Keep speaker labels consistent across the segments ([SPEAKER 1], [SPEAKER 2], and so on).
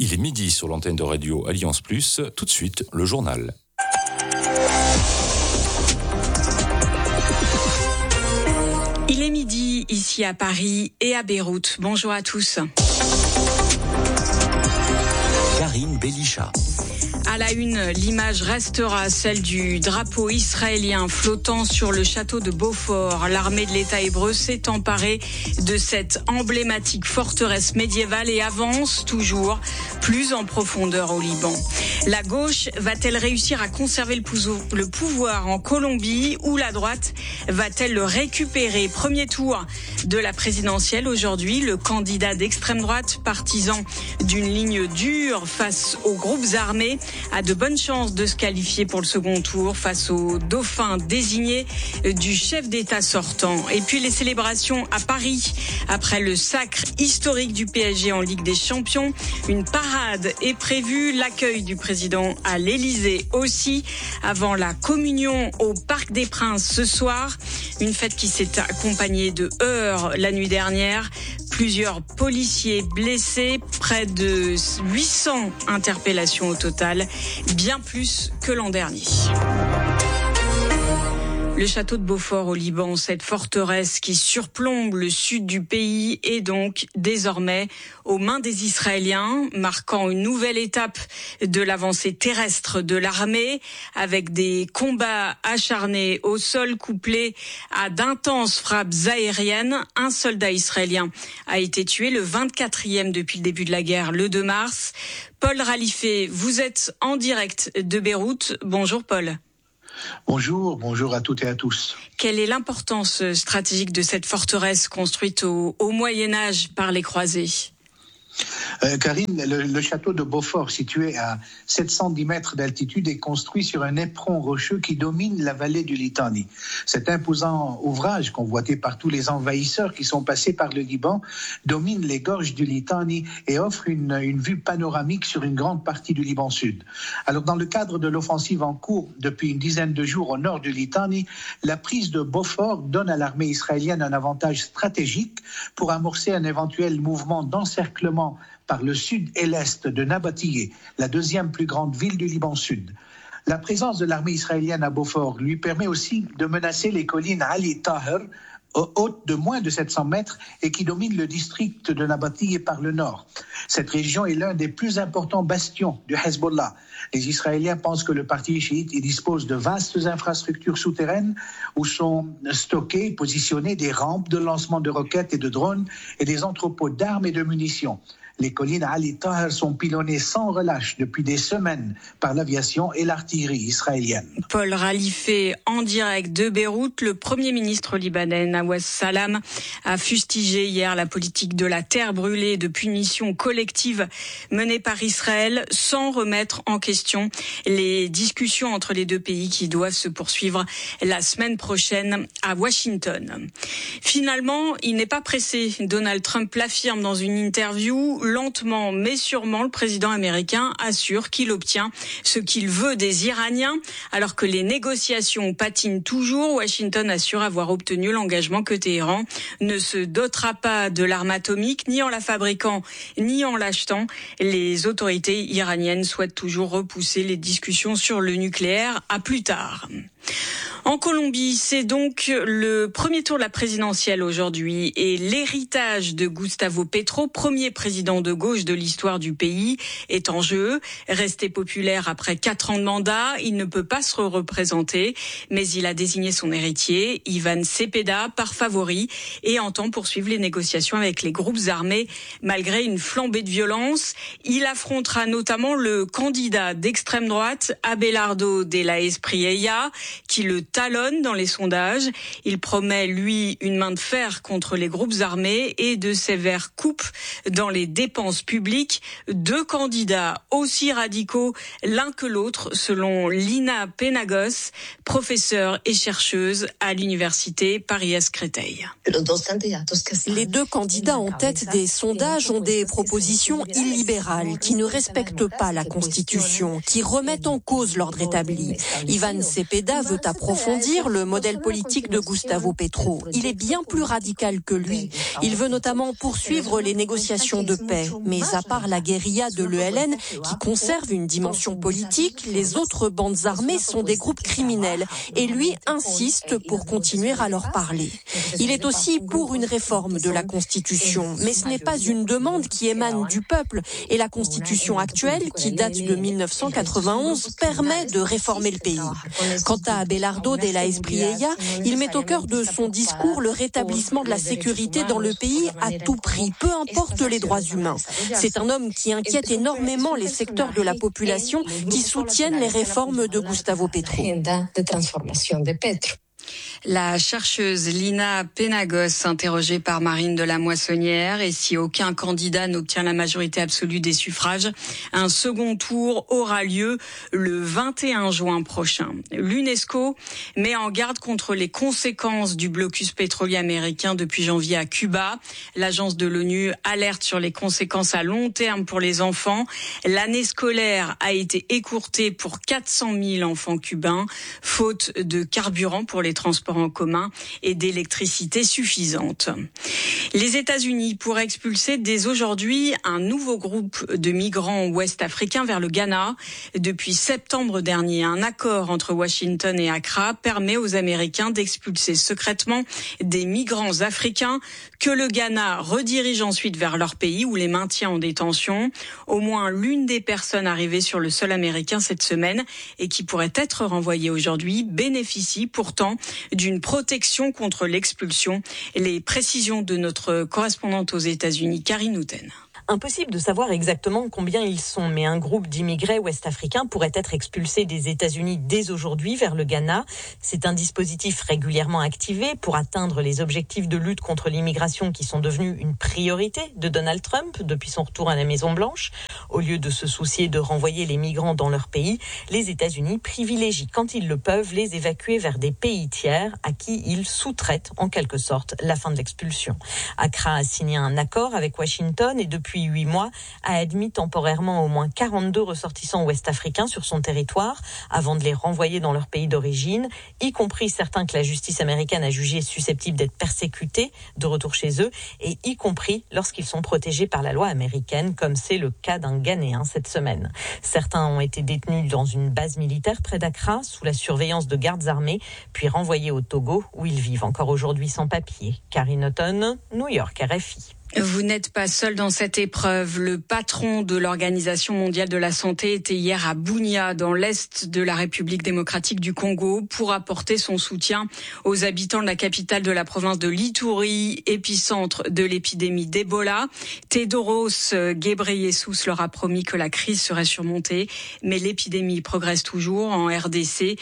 [SPEAKER 1] Il est midi sur l'antenne de Radio Alliance Plus. Tout de suite, le journal.
[SPEAKER 2] Il est midi ici à Paris et à Beyrouth. Bonjour à tous.
[SPEAKER 3] Karine Belisha.
[SPEAKER 2] À la une, l'image restera celle du drapeau israélien flottant sur le château de Beaufort. L'armée de l'État hébreu s'est emparée de cette emblématique forteresse médiévale et avance toujours plus en profondeur au Liban. La gauche va-t-elle réussir à conserver le pouvoir en Colombie ou la droite va-t-elle le récupérer? Premier tour de la présidentielle aujourd'hui. Le candidat d'extrême droite, partisan d'une ligne dure face aux groupes armés, a de bonnes chances de se qualifier pour le second tour face au dauphin désigné du chef d'État sortant. Et puis les célébrations à Paris après le sacre historique du PSG en Ligue des Champions. Une parade est prévue, l'accueil du président à l'Élysée aussi, avant la communion au Parc des Princes ce soir. Une fête qui s'est accompagnée de heurts la nuit dernière. Plusieurs policiers blessés, près de 800 interpellations au total, bien plus que l'an dernier. Le château de Beaufort au Liban, cette forteresse qui surplombe le sud du pays, est donc désormais aux mains des Israéliens, marquant une nouvelle étape de l'avancée terrestre de l'armée, avec des combats acharnés au sol couplés à d'intenses frappes aériennes. Un soldat israélien a été tué, le 24e depuis le début de la guerre, le 2 mars. Paul Ralifé, vous êtes en direct de Beyrouth. Bonjour Paul.
[SPEAKER 4] Bonjour à toutes et à tous.
[SPEAKER 2] Quelle est l'importance stratégique de cette forteresse construite au Moyen-Âge par les croisés ?
[SPEAKER 4] Karine, le château de Beaufort, situé à 710 mètres d'altitude, est construit sur un éperon rocheux qui domine la vallée du Litani. Cet imposant ouvrage, convoité par tous les envahisseurs qui sont passés par le Liban, domine les gorges du Litani et offre une vue panoramique sur une grande partie du Liban sud. Alors, dans le cadre de l'offensive en cours depuis une dizaine de jours au nord du Litani, la prise de Beaufort donne à l'armée israélienne un avantage stratégique pour amorcer un éventuel mouvement d'encerclement par le sud et l'est de Nabatiyeh, la deuxième plus grande ville du Liban sud. La présence de l'armée israélienne à Beaufort lui permet aussi de menacer les collines Ali Taher, hautes de moins de 700 mètres et qui dominent le district de Nabatiyeh par le nord. Cette région est l'un des plus importants bastions du Hezbollah. Les Israéliens pensent que le parti chiite y dispose de vastes infrastructures souterraines où sont stockées, positionnées des rampes de lancement de roquettes et de drones et des entrepôts d'armes et de munitions. Les collines Ali Taher sont pilonnées sans relâche depuis des semaines par l'aviation et l'artillerie israélienne.
[SPEAKER 2] Paul Ralifé en direct de Beyrouth. Le Premier ministre libanais Nawaz Salam a fustigé hier la politique de la terre brûlée de punition collective menée par Israël sans remettre en question les discussions entre les deux pays qui doivent se poursuivre la semaine prochaine à Washington. Finalement, il n'est pas pressé. Donald Trump l'affirme dans une interview. Lentement mais sûrement, le président américain assure qu'il obtient ce qu'il veut des Iraniens. Alors que les négociations patinent toujours, Washington assure avoir obtenu l'engagement que Téhéran ne se dotera pas de l'arme atomique, ni en la fabriquant, ni en l'achetant. Les autorités iraniennes souhaitent toujours repousser les discussions sur le nucléaire à plus tard. En Colombie, c'est donc le premier tour de la présidentielle aujourd'hui et l'héritage de Gustavo Petro, premier président de gauche de l'histoire du pays, est en jeu. Resté populaire après 4 ans de mandat, il ne peut pas se représenter, mais il a désigné son héritier, Iván Cepeda, par favori et entend poursuivre les négociations avec les groupes armés malgré une flambée de violence. Il affrontera notamment le candidat d'extrême droite, Abelardo de la Espriella, qui le talonne dans les sondages. Il promet, lui, une main de fer contre les groupes armés et de sévères coupes dans les dépenses publiques. 2 candidats aussi radicaux l'un que l'autre, selon Lina Penagos, professeure et chercheuse à l'université Paris-Créteil.
[SPEAKER 5] Les 2 candidats en tête des sondages ont des propositions illibérales qui ne respectent pas la Constitution, qui remettent en cause l'ordre établi. Iván Cepeda veut approfondir le modèle politique de Gustavo Petro. Il est bien plus radical que lui. Il veut notamment poursuivre les négociations de paix paix. Mais à part la guérilla de l'ELN, qui conserve une dimension politique, les autres bandes armées sont des groupes criminels. Et lui insiste pour continuer à leur parler. Il est aussi pour une réforme de la Constitution. Mais ce n'est pas une demande qui émane du peuple. Et la Constitution actuelle, qui date de 1991, permet de réformer le pays. Quant à Abelardo Della Espriella, il met au cœur de son discours le rétablissement de la sécurité dans le pays à tout prix, peu importe les droits humains. C'est un homme qui inquiète énormément les secteurs de la population qui soutiennent les réformes de Gustavo Petro.
[SPEAKER 2] La chercheuse Lina Penagos, interrogée par Marine de la Moissonnière, et si aucun candidat n'obtient la majorité absolue des suffrages, un second tour aura lieu le 21 juin prochain. L'UNESCO met en garde contre les conséquences du blocus pétrolier américain depuis janvier à Cuba. L'agence de l'ONU alerte sur les conséquences à long terme pour les enfants. L'année scolaire a été écourtée pour 400 000 enfants cubains, faute de carburant pour les transports en commun et d'électricité suffisante. Les États-Unis pourraient expulser dès aujourd'hui un nouveau groupe de migrants ouest-africains vers le Ghana. Depuis septembre dernier, un accord entre Washington et Accra permet aux Américains d'expulser secrètement des migrants africains que le Ghana redirige ensuite vers leur pays ou les maintient en détention. Au moins l'une des personnes arrivées sur le sol américain cette semaine et qui pourrait être renvoyée aujourd'hui bénéficie pourtant d'une protection contre l'expulsion. Les précisions de notre correspondante aux États-Unis, Karine Houten.
[SPEAKER 6] Impossible de savoir exactement combien ils sont, mais un groupe d'immigrés ouest-africains pourrait être expulsé des États-Unis dès aujourd'hui vers le Ghana. C'est un dispositif régulièrement activé pour atteindre les objectifs de lutte contre l'immigration qui sont devenus une priorité de Donald Trump depuis son retour à la Maison-Blanche. Au lieu de se soucier de renvoyer les migrants dans leur pays, les États-Unis privilégient, quand ils le peuvent, les évacuer vers des pays tiers à qui ils sous-traitent en quelque sorte la fin de l'expulsion. Accra a signé un accord avec Washington et depuis 8 mois, a admis temporairement au moins 42 ressortissants ouest-africains sur son territoire avant de les renvoyer dans leur pays d'origine, y compris certains que la justice américaine a jugés susceptibles d'être persécutés de retour chez eux, et y compris lorsqu'ils sont protégés par la loi américaine, comme c'est le cas d'un Ghanéen cette semaine. Certains ont été détenus dans une base militaire près d'Accra, sous la surveillance de gardes armés, puis renvoyés au Togo, où ils vivent encore aujourd'hui sans papier. Karine Houten, New York, RFI.
[SPEAKER 2] Vous n'êtes pas seul dans cette épreuve. Le patron de l'Organisation mondiale de la santé était hier à Bunia, dans l'est de la République démocratique du Congo, pour apporter son soutien aux habitants de la capitale de la province de l'Ituri, épicentre de l'épidémie d'Ebola. Tedros Ghebreyesus leur a promis que la crise serait surmontée, mais l'épidémie progresse toujours. En RDC,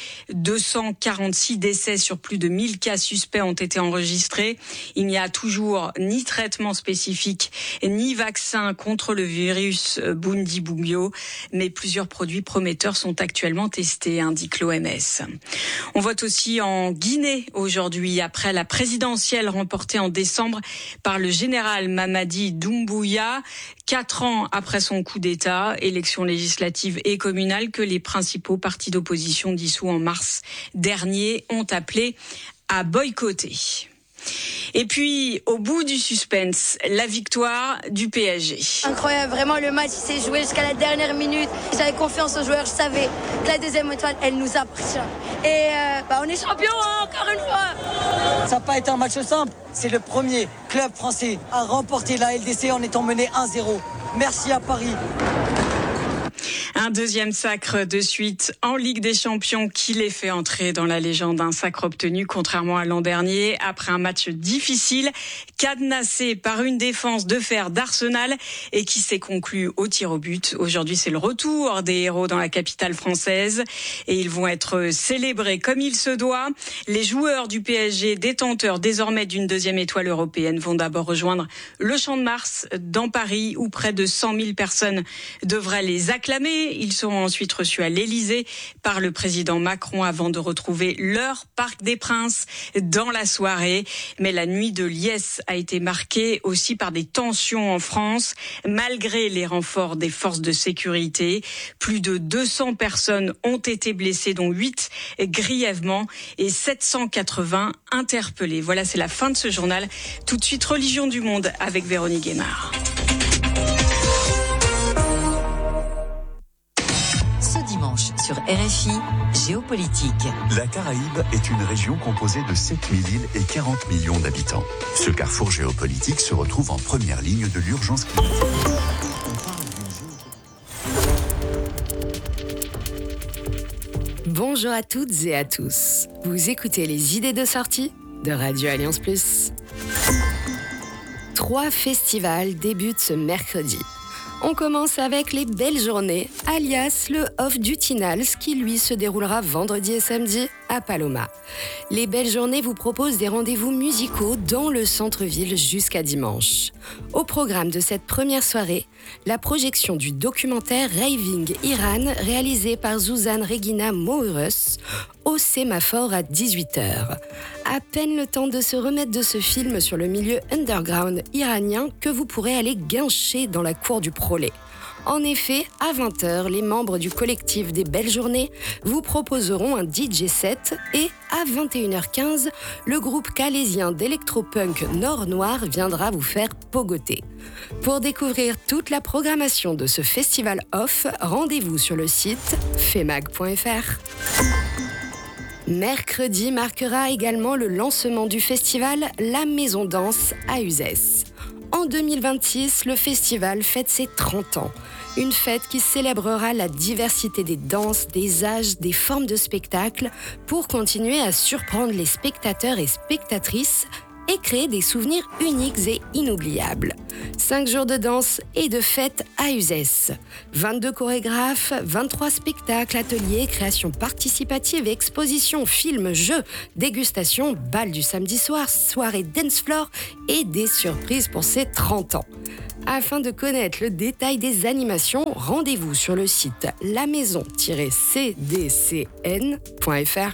[SPEAKER 2] 246 décès sur plus de 1000 cas suspects ont été enregistrés. Il n'y a toujours ni traitement spécifique ni vaccin contre le virus Bundibugyo, mais plusieurs produits prometteurs sont actuellement testés, indique l'OMS. On vote aussi en Guinée aujourd'hui, après la présidentielle remportée en décembre par le général Mamadi Doumbouya, 4 ans après son coup d'État, élections législatives et communales que les principaux partis d'opposition dissous en mars dernier ont appelé à boycotter. Et puis, au bout du suspense, la victoire du PSG.
[SPEAKER 7] Incroyable, vraiment le match s'est joué jusqu'à la dernière minute. J'avais confiance aux joueurs, je savais que la deuxième étoile, elle nous appartient. Et on est champion encore une fois.
[SPEAKER 8] Ça n'a pas été un match simple, c'est le premier club français à remporter la LDC en étant mené 1-0. Merci à Paris.
[SPEAKER 2] Un deuxième sacre de suite en Ligue des Champions qui les fait entrer dans la légende. Un sacre obtenu, contrairement à l'an dernier, après un match difficile, cadenassé par une défense de fer d'Arsenal et qui s'est conclu au tir au but. Aujourd'hui, c'est le retour des héros dans la capitale française et ils vont être célébrés comme il se doit. Les joueurs du PSG, détenteurs désormais d'une deuxième étoile européenne, vont d'abord rejoindre le Champ de Mars dans Paris où près de 100 000 personnes devraient les acclamer. Ils seront ensuite reçus à l'Élysée par le président Macron avant de retrouver leur Parc des Princes dans la soirée. Mais la nuit de liesse a été marquée aussi par des tensions en France, malgré les renforts des forces de sécurité. Plus de 200 personnes ont été blessées, dont 8 grièvement et 780 interpellées. Voilà, c'est la fin de ce journal. Tout de suite, Religion du Monde avec Véronique Guémard.
[SPEAKER 9] sur RFI, Géopolitique.
[SPEAKER 3] La Caraïbe est une région composée de 7000 îles et 40 millions d'habitants. Ce carrefour géopolitique se retrouve en première ligne de l'urgence climatique.
[SPEAKER 10] Bonjour à toutes et à tous. Vous écoutez les idées de sortie de Radio Alliance Plus. 3 festivals débutent ce mercredi. On commence avec les Belles Journées, alias le Off du Tinals, qui lui se déroulera vendredi et samedi à Paloma. Les Belles Journées vous proposent des rendez-vous musicaux dans le centre-ville jusqu'à dimanche. Au programme de cette première soirée, la projection du documentaire Raving Iran, réalisé par Zuzanne Regina Mourus, au Sémaphore à 18h. À peine le temps de se remettre de ce film sur le milieu underground iranien que vous pourrez aller guincher dans la cour du Prolet. En effet, à 20h, les membres du collectif des Belles Journées vous proposeront un DJ set et à 21h15, le groupe calésien d'électropunk Nord Noir viendra vous faire pogoter. Pour découvrir toute la programmation de ce festival off, rendez-vous sur le site femag.fr. Mercredi marquera également le lancement du festival La Maison Danse à Uzès. En 2026, le festival fête ses 30 ans. Une fête qui célébrera la diversité des danses, des âges, des formes de spectacle pour continuer à surprendre les spectateurs et spectatrices et créer des souvenirs uniques et inoubliables. 5 jours de danse et de fête à Uzès. 22 chorégraphes, 23 spectacles, ateliers, créations participatives, expositions, films, jeux, dégustations, bal du samedi soir, soirée dance floor et des surprises pour ses 30 ans. Afin de connaître le détail des animations, rendez-vous sur le site lamaison-cdcn.fr.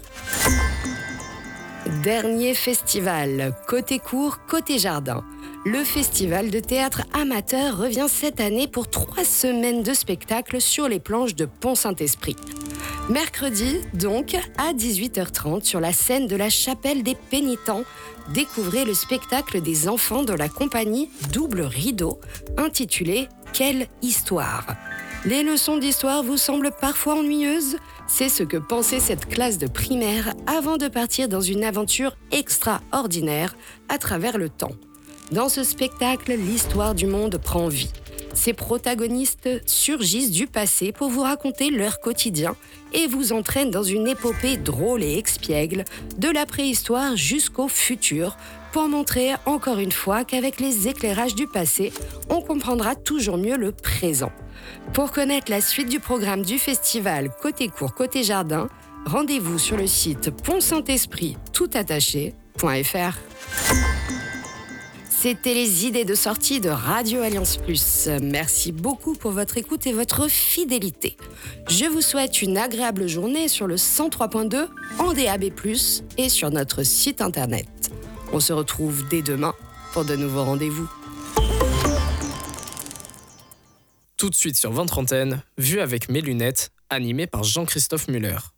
[SPEAKER 10] Dernier festival, côté cour, côté jardin. Le festival de théâtre amateur revient cette année pour 3 semaines de spectacles sur les planches de Pont-Saint-Esprit. Mercredi, donc, à 18h30, sur la scène de la Chapelle des Pénitents, découvrez le spectacle des enfants de la compagnie Double Rideau, intitulé « Quelle histoire ?» Les leçons d'histoire vous semblent parfois ennuyeuses ? C'est ce que pensait cette classe de primaire avant de partir dans une aventure extraordinaire à travers le temps. Dans ce spectacle, l'histoire du monde prend vie. Ses protagonistes surgissent du passé pour vous raconter leur quotidien et vous entraînent dans une épopée drôle et expiègle, de la préhistoire jusqu'au futur, pour montrer encore une fois qu'avec les éclairages du passé, on comprendra toujours mieux le présent. Pour connaître la suite du programme du festival Côté Cour, Côté Jardin, rendez-vous sur le site pont-saint-esprit-toutattaché.fr. C'était les idées de sortie de Radio Alliance Plus. Merci beaucoup pour votre écoute et votre fidélité. Je vous souhaite une agréable journée sur le 103.2 en DAB+, et sur notre site internet. On se retrouve dès demain pour de nouveaux rendez-vous.
[SPEAKER 11] Tout de suite sur Votre Antenne, Vue avec mes lunettes, animé par Jean-Christophe Muller.